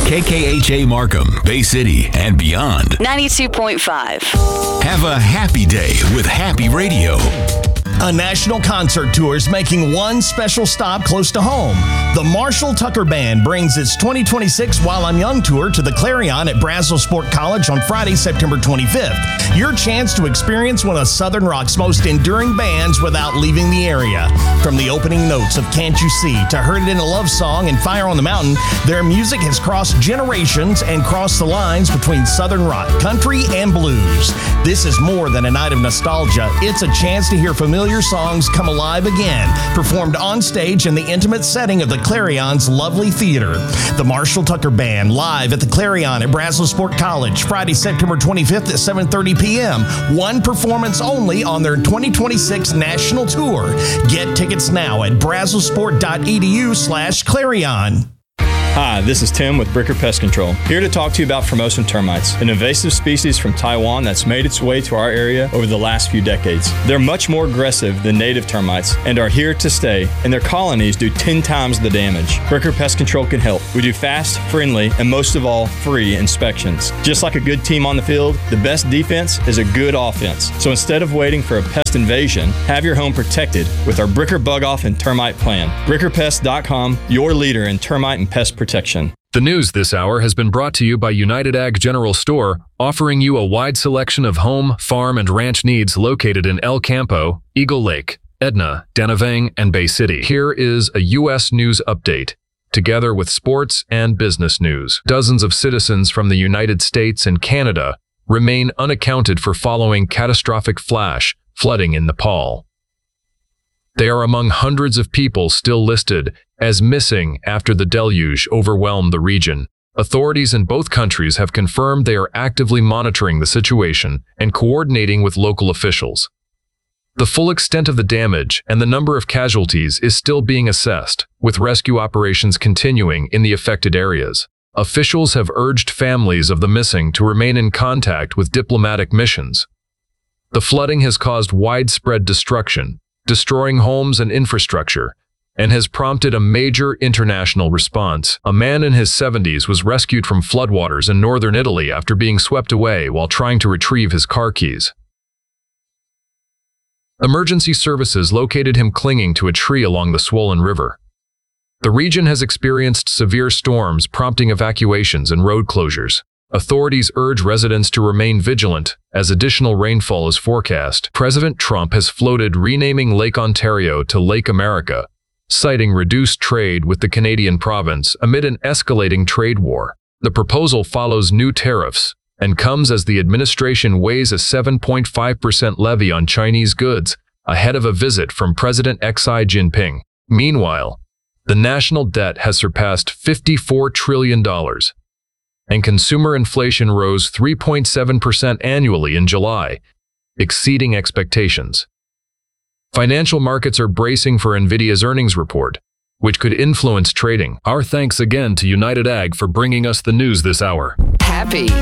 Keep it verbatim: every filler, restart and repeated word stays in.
K K H A Markham, Bay City, and beyond. ninety-two point five. Have a happy day with Happy Radio. A national concert tour is making one special stop close to home. The Marshall Tucker Band brings its twenty twenty-six While I'm Young tour to the Clarion at Brazos Sport College on Friday, September twenty-fifth. Your chance to experience one of Southern Rock's most enduring bands without leaving the area. From the opening notes of Can't You See to Heard It in a Love Song and Fire on the Mountain, their music has crossed generations and crossed the lines between Southern rock, country, and blues. This is more than a night of nostalgia. It's a chance to hear familiar songs come alive again, performed on stage in the intimate setting of the Clarion's lovely theater. The Marshall Tucker Band live at the Clarion at Brazos Sport College, Friday, September twenty-fifth at seven thirty p.m. One performance only on their twenty twenty-six national tour. Get tickets now at brazosport.edu slash Clarion. Hi, this is Tim with Bricker Pest Control, here to talk to you about Formosan termites, an invasive species from Taiwan that's made its way to our area over the last few decades. They're much more aggressive than native termites and are here to stay, and their colonies do ten times the damage. Bricker Pest Control can help. We do fast, friendly, and most of all, free inspections. Just like a good team on the field, the best defense is a good offense. So instead of waiting for a pest invasion, have your home protected with our Bricker Bug Off and Termite Plan. Bricker Pest dot com, your leader in termite and pest protection. Protection. The news this hour has been brought to you by United Ag General Store, offering you a wide selection of home, farm, and ranch needs located in El Campo, Eagle Lake, Edna, Danavang, and Bay City. Here is a U S news update, together with sports and business news. Dozens of citizens from the United States and Canada remain unaccounted for following catastrophic flash flooding in Nepal. They are among hundreds of people still listed as missing after the deluge overwhelmed the region. Authorities in both countries have confirmed they are actively monitoring the situation and coordinating with local officials. The full extent of the damage and the number of casualties is still being assessed, with rescue operations continuing in the affected areas. Officials have urged families of the missing to remain in contact with diplomatic missions. The flooding has caused widespread destruction, destroying homes and infrastructure, and has prompted a major international response. A man in his seventies was rescued from floodwaters in northern Italy after being swept away while trying to retrieve his car keys. Emergency services located him clinging to a tree along the swollen river. The region has experienced severe storms, prompting evacuations and road closures. Authorities urge residents to remain vigilant as additional rainfall is forecast. President Trump has floated renaming Lake Ontario to Lake America, citing reduced trade with the Canadian province amid an escalating trade war. The proposal follows new tariffs and comes as the administration weighs a seven point five percent levy on Chinese goods ahead of a visit from President Xi Jinping. Meanwhile, the national debt has surpassed fifty-four trillion dollars. And consumer inflation rose three point seven percent annually in July, exceeding expectations. Financial markets are bracing for NVIDIA's earnings report, which could influence trading. Our thanks again to United Ag for bringing us the news this hour. Happy,